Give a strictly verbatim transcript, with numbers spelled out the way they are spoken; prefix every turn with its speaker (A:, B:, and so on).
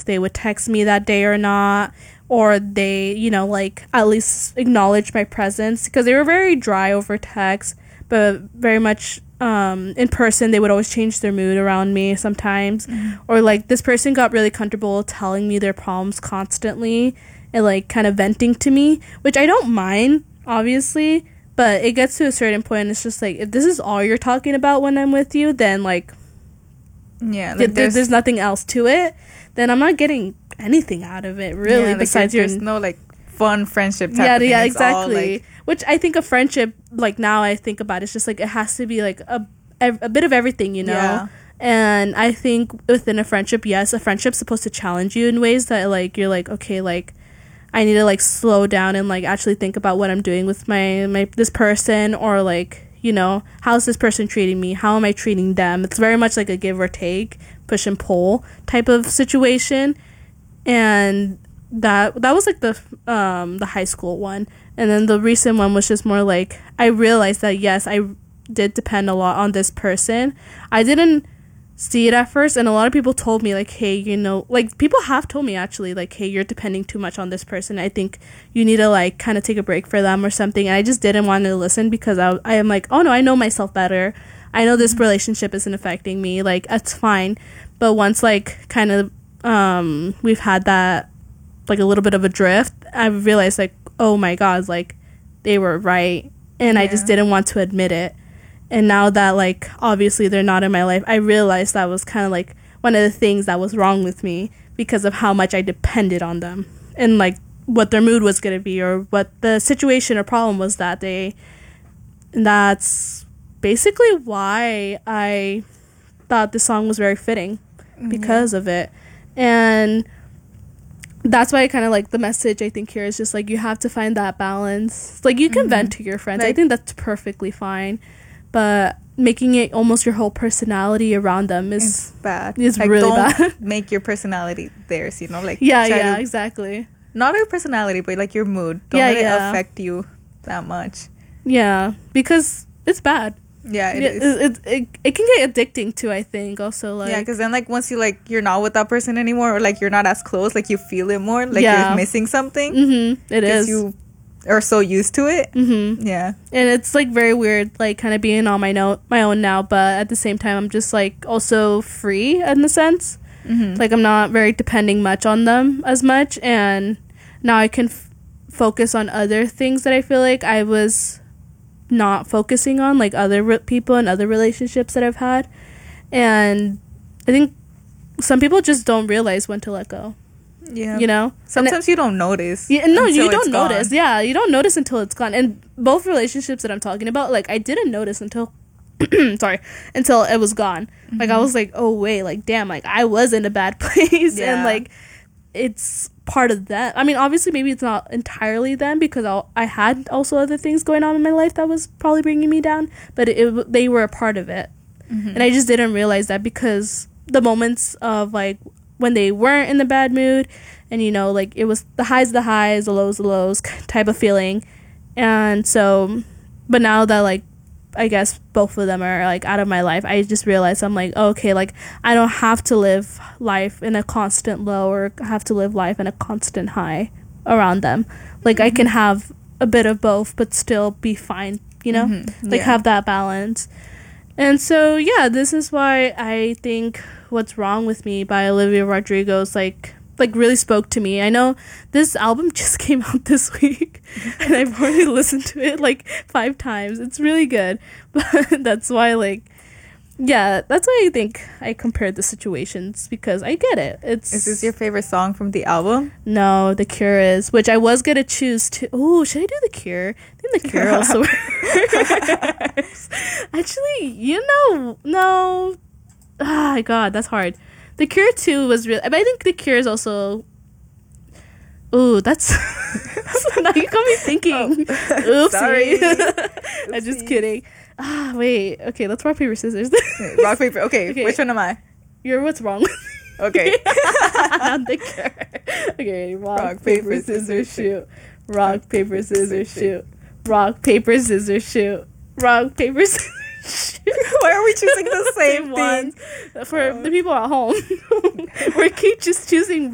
A: if they would text me that day or not, or they, you know, like at least acknowledge my presence, because they were very dry over text, but very much um, in person. They would always change their mood around me sometimes, mm-hmm. or like this person got really comfortable telling me their problems constantly and like kind of venting to me, which I don't mind, obviously, but it gets to a certain point and it's just like, if this is all you're talking about when I'm with you, then like,
B: yeah, like
A: th-
B: there's,
A: there's nothing else to it, then I'm not getting anything out of it, really,
B: yeah,
A: besides
B: like
A: your...
B: There's no, like, fun friendship type
A: yeah,
B: of thing.
A: yeah,
B: It's
A: exactly.
B: all, like,
A: which I think a friendship, like, now I think about it, it's just, like, it has to be, like, a, a bit of everything, you know?
B: Yeah.
A: And I think within a friendship, yes, a friendship's supposed to challenge you in ways that, like, you're like, okay, like, I need to, like, slow down and, like, actually think about what I'm doing with my, my this person, or, like, you know, how's this person treating me? How am I treating them? It's very much like a give or take, push and pull type of situation. And that that was like the um the high school one, and then the recent one was just more like, I realized that yes, I did depend a lot on this person. I didn't see it at first, and a lot of people told me like, hey, you know, like people have told me actually like, hey, you're depending too much on this person. I think you need to like kind of take a break for them or something. And I just didn't want to listen, because I I am like, oh no, I know myself better. I know this relationship isn't affecting me. Like, that's fine. But once like kind of um we've had that like a little bit of a drift, I realized like, oh my god, like they were right, and yeah. I just didn't want to admit it. And now that like obviously they're not in my life, I realized that was kind of like one of the things that was wrong with me, because of how much I depended on them and like what their mood was going to be, or what the situation or problem was that day. And that's basically why I thought this song was very fitting, mm-hmm. because of it. And that's why I kind of like the message I think here is just like, you have to find that balance. Like, you can mm-hmm. vent to your friends. Like, I think that's perfectly fine. But making it almost your whole personality around them is
B: it's bad.
A: Is
B: like,
A: really
B: don't
A: bad.
B: Make your personality theirs, you know? Like,
A: yeah, yeah, exactly.
B: Not your personality, but like your mood. Don't
A: yeah,
B: let
A: yeah.
B: it affect you that much.
A: Yeah, because it's bad.
B: Yeah, it
A: it,
B: is.
A: It, it, it, it can get addicting too, I think, also. Like,
B: yeah, because then like once you like you're not with that person anymore, or like you're not as close, like you feel it more, like
A: yeah.
B: you're missing something.
A: Mm-hmm. It is.
B: You are so used to it.
A: Mm-hmm.
B: Yeah,
A: and it's like very weird, like kind of being on my no- my own now, but at the same time I'm just like also free in the sense. Mm-hmm. Like, I'm not very depending much on them as much, and now I can f- focus on other things that I feel like I was not focusing on, like other re- people and other relationships that I've had. And I think some people just don't realize when to let go.
B: Yeah,
A: you know,
B: sometimes it, you don't notice.
A: Yeah, no, you don't notice. Gone. Yeah, you don't notice until it's gone. And both relationships that I'm talking about, like, I didn't notice until sorry until it was gone. Mm-hmm. Like, I was like, oh wait, like damn, like I was in a bad place. Yeah. And like it's part of that. I mean, obviously maybe it's not entirely them, because I'll, I had also other things going on in my life that was probably bringing me down, but it, it, they were a part of it. Mm-hmm. And I just didn't realize that, because the moments of like when they weren't in the bad mood, and you know, like it was the highs the highs, the lows the lows type of feeling. And so, but now that like I guess both of them are like out of my life, I just realized I'm like, oh, okay, like I don't have to live life in a constant low, or have to live life in a constant high around them. Like, mm-hmm. I can have a bit of both but still be fine, you know? Mm-hmm. Like, yeah. Have that balance. And so yeah, this is why I think What's Wrong With Me by Olivia Rodrigo is like like really spoke to me. I know this album just came out this week and I've already listened to it like five times. It's really good. But that's why, like, yeah, that's why I think I compared the situations, because I get it. It's
B: Is this your favorite song from the album?
A: No, The Cure is, which I was gonna choose to. Oh, should I do The Cure? I think The Cure also works. Actually, you know, no. Ah, oh, God, that's hard. The Cure two was really, but I think The Cure is also. Ooh, that's. Now you got me thinking. Oh. Oopsie. Sorry. I'm just kidding. Ah, wait. Okay, let's rock, paper, scissors.
B: Rock, paper. Okay, okay, which one am I?
A: You're What's Wrong With Me.
B: Okay.
A: Not The Cure. Okay, rock, rock paper, paper, scissors, shoot. Rock, paper, scissors, shoot. Rock, paper, scissors, shoot. Rock, paper, scissors.
B: Why are we choosing the same, same
A: ones for oh. the people at home? We keep just choosing